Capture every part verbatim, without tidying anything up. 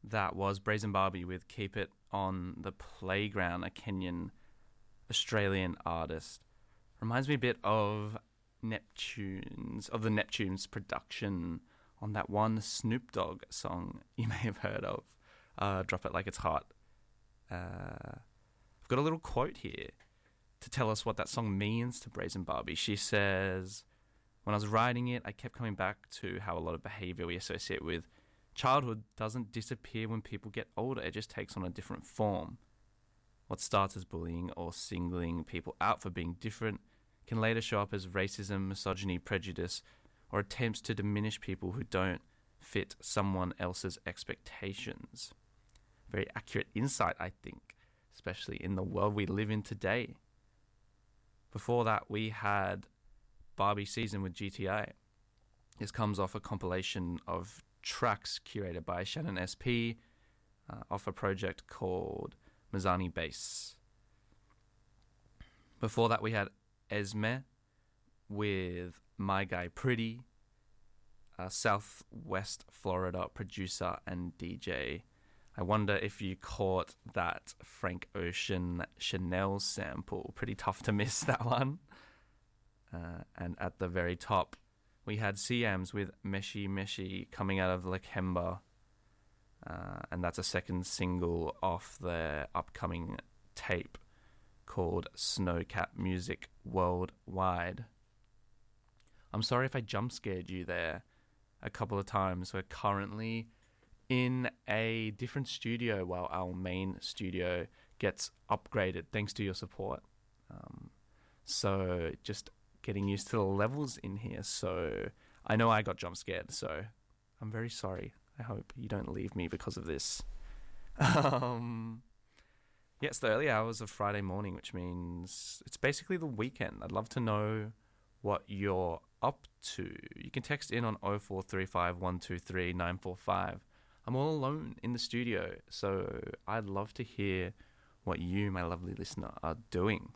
That was Brazen Barbie with Keep It on the Playground, a Kenyan Australian artist. Reminds me a bit of Neptune's, of the Neptune's production on that one Snoop Dogg song you may have heard of, uh, Drop It Like It's Hot. Uh, I've got a little quote here to tell us what that song means to Brazen Barbie. She says, when I was writing it, I kept coming back to how a lot of behaviour we associate with childhood doesn't disappear when people get older. It just takes on a different form. What starts as bullying or singling people out for being different can later show up as racism, misogyny, prejudice, or attempts to diminish people who don't fit someone else's expectations. Very accurate insight, I think, especially in the world we live in today. Before that, we had Barbie Season with G T A. This comes off a compilation of tracks curated by Shannon S P uh, off a project called Mizani Bass. Before that, we had Esme with My Guy Pretty, a Southwest Florida producer and D J. I wonder if you caught that Frank Ocean Chanel sample. Pretty tough to miss that one. Uh, and at the very top, we had Siams with Meshi Meshi coming out of Lakemba. Uh, and that's a second single off their upcoming tape called Snowcat Music Worldwide. I'm sorry if I jump scared you there a couple of times. We're currently in a different studio while our main studio gets upgraded thanks to your support. Um, so just getting used to the levels in here. So I know I got jump scared, so I'm very sorry. I hope you don't leave me because of this. um, yeah, it's the early hours of Friday morning, which means it's basically the weekend. I'd love to know what you're up to. You can text in on oh four three five, one two three, nine four five. I'm all alone in the studio, so I'd love to hear what you, my lovely listener, are doing.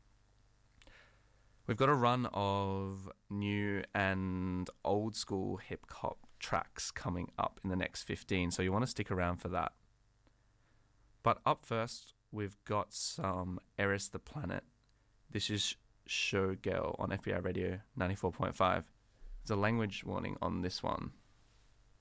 We've got a run of new and old school hip hop tracks coming up in the next fifteen, so you want to stick around for that. But up first, we've got some Eris the Planet. This is Showgirl on F B I Radio ninety-four point five. There's a language warning on this one.